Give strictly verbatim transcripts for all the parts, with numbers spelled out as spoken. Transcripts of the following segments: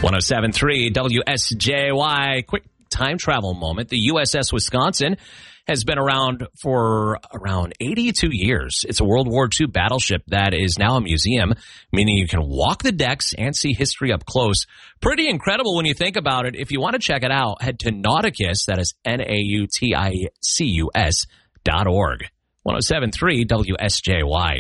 one oh seven point three W S J Y. Quick time travel moment. The U S S Wisconsin has been around for around eighty-two years. It's a World War Two battleship that is now a museum, meaning you can walk the decks and see history up close. Pretty incredible when you think about it. If you want to check it out, head to Nauticus, that is N A U T I C U S dot org. one oh seven point three W S J Y.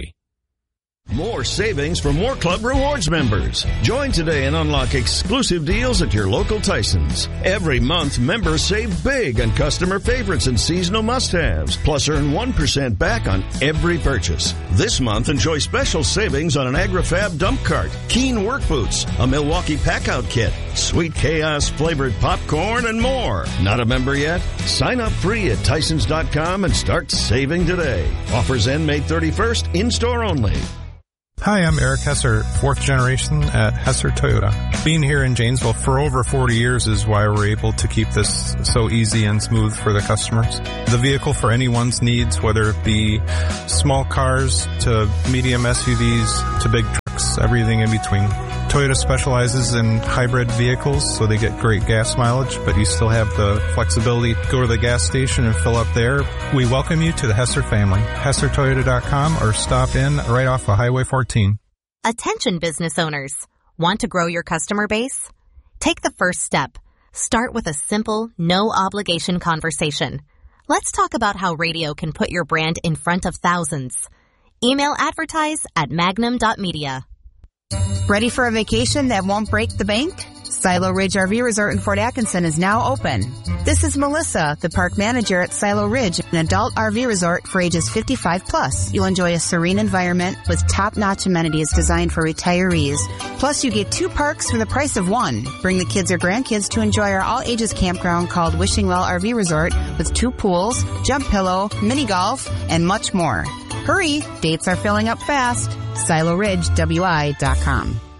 More savings for More Club Rewards members. Join today and unlock exclusive deals at your local Tyson's. Every month, members save big on customer favorites and seasonal must-haves, plus earn one percent back on every purchase. This month, enjoy special savings on an AgriFab dump cart, Keen work boots, a Milwaukee pack-out kit, Sweet Chaos flavored popcorn, and more. Not a member yet? Sign up free at Tysons dot com and start saving today. Offers end May thirty-first, in-store only. Hi, I'm Eric Hesser, fourth generation at Hesser Toyota. Being here in Janesville for over forty years is why we're able to keep this so easy and smooth for the customers. The vehicle for anyone's needs, whether it be small cars to medium S U Vs to big trucks, everything in between. Toyota specializes in hybrid vehicles, so they get great gas mileage, but you still have the flexibility to go to the gas station and fill up there. We welcome you to the Hesser family. Hesser Toyota dot com or stop in right off of Highway fourteen. Attention business owners. Want to grow your customer base? Take the first step. Start with a simple, no-obligation conversation. Let's talk about how radio can put your brand in front of thousands. Email advertise at magnum dot media. Ready for a vacation that won't break the bank? Silo Ridge R V Resort in Fort Atkinson is now open. This is Melissa, the park manager at Silo Ridge, an adult R V resort for ages fifty-five plus. You'll enjoy a serene environment with top-notch amenities designed for retirees. Plus, you get two parks for the price of one. Bring the kids or grandkids to enjoy our all-ages campground called Wishing Well R V Resort with two pools, jump pillow, mini golf, and much more. Hurry! Dates are filling up fast. Silo Ridge W I dot com.